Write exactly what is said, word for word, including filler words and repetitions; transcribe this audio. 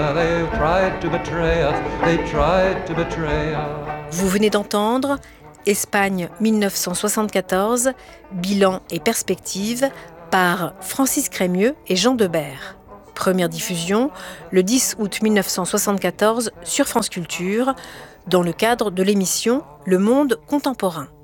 Vous venez d'entendre Espagne mille neuf cent soixante-quatorze, bilan et perspective par Francis Crémieux et Jean Debert. Première diffusion le dix août mille neuf cent soixante-quatorze sur France Culture, dans le cadre de l'émission Le Monde contemporain.